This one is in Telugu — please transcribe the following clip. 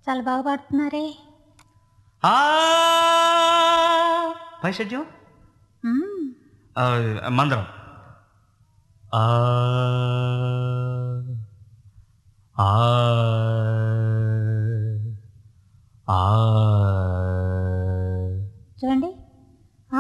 చాలా బాగా పాడుతున్నారే. ఆ పైషడ్యం మ్మ్. మందరం ఆ ఆ ఆ చూడండి